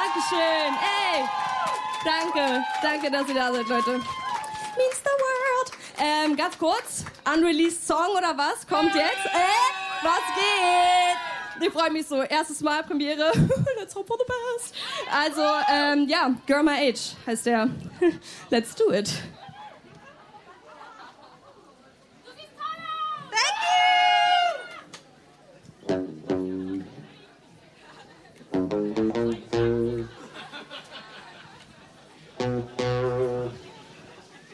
Dankeschön. Ey, danke, dass ihr da seid, Leute. Means the world. Ganz kurz, unreleased Song oder was? Kommt jetzt? Was geht? Ich freue mich so. Erstes Mal Premiere. Let's hope for the best. Also, ja, Girl My Age heißt der. Let's do it.